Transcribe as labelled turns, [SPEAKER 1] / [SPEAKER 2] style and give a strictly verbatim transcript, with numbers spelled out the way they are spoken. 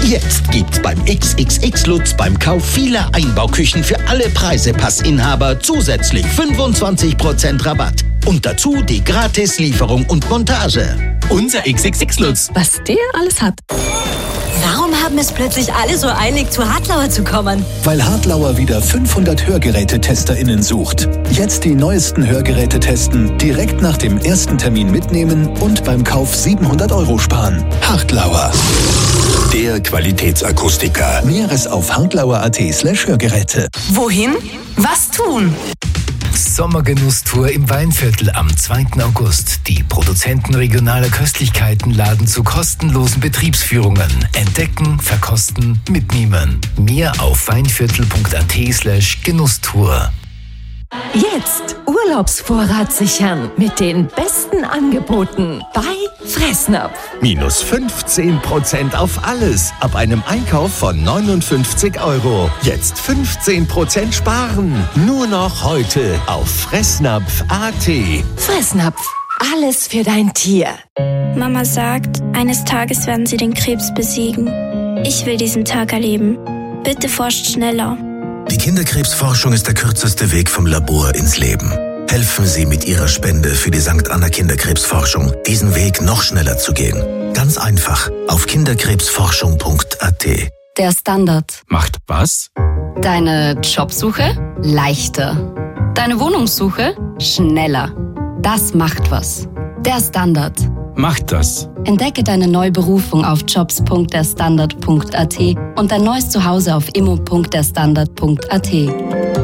[SPEAKER 1] Jetzt gibt's beim X X X Lutz beim Kauf vieler Einbauküchen für alle Preisepassinhaber zusätzlich fünfundzwanzig Prozent Rabatt. Und dazu die Gratis-Lieferung und Montage.
[SPEAKER 2] Unser X X X Lutz.
[SPEAKER 3] Was der alles hat.
[SPEAKER 4] Warum haben es plötzlich alle so eilig, zu Hartlauer zu kommen?
[SPEAKER 5] Weil Hartlauer wieder fünfhundert Hörgerätetesterinnen sucht. Jetzt die neuesten Hörgeräte testen, direkt nach dem ersten Termin mitnehmen und beim Kauf siebenhundert Euro sparen. Hartlauer.
[SPEAKER 6] Der Qualitätsakustiker.
[SPEAKER 5] Mehres auf hartlauer.at slash Hörgeräte.
[SPEAKER 3] Wohin? Was tun?
[SPEAKER 7] Sommergenusstour im Weinviertel am zweiten August. Die Produzenten regionaler Köstlichkeiten laden zu kostenlosen Betriebsführungen. Entdecken, verkosten, mitnehmen. Mehr auf weinviertel.at slash Genusstour.
[SPEAKER 3] Jetzt Urlaubsvorrat sichern mit den besten Angeboten bei Fressnapf.
[SPEAKER 8] Minus fünfzehn Prozent auf alles ab einem Einkauf von neunundfünfzig Euro. Jetzt fünfzehn Prozent sparen. Nur noch heute auf fressnapf punkt a t.
[SPEAKER 3] Fressnapf. Alles für dein Tier.
[SPEAKER 9] Mama sagt, eines Tages werden sie den Krebs besiegen. Ich will diesen Tag erleben. Bitte forscht schneller.
[SPEAKER 6] Die Kinderkrebsforschung ist der kürzeste Weg vom Labor ins Leben. Helfen Sie mit Ihrer Spende für die Sankt Anna Kinderkrebsforschung, diesen Weg noch schneller zu gehen. Ganz einfach auf kinderkrebsforschung punkt a t.
[SPEAKER 10] Der Standard
[SPEAKER 2] Macht was?
[SPEAKER 10] Deine Jobsuche leichter. Deine Wohnungssuche schneller. Das macht was. Der Standard
[SPEAKER 2] Macht das.
[SPEAKER 10] Entdecke deine neue Berufung auf jobs punkt der standard punkt a t und dein neues Zuhause auf immo punkt der standard punkt a t.